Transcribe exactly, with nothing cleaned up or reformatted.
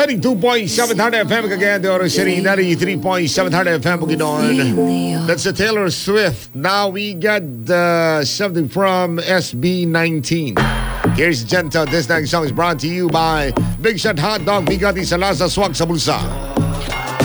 ninety-two point seven Hard F M Cagayan de Oro City, ninety-three point seven Hard F M Bukidnon. That's the Taylor Swift. Now we got uh, something from S B nineteen. Here's Gento. This next song is brought to you by Big Shot Hot Dog. Bigati sa lasa, swak sa bulsa.